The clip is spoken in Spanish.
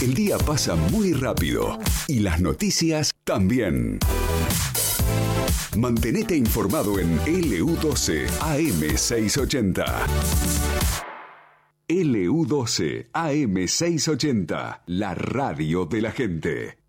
El día pasa muy rápido y las noticias también. Mantenete informado en LU12 AM680. LU12 AM680, la radio de la gente.